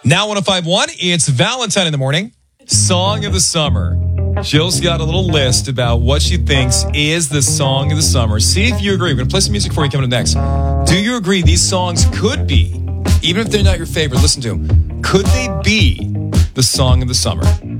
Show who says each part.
Speaker 1: Now 105.1, it's Valentine in the morning. Song of the summer. Jill's got a little list about what she thinks is the song of the summer. See if you agree. We're going to play some music for you coming up next. Do you agree these songs could be, even if they're not your favorite, listen to them, could they be the song of the summer?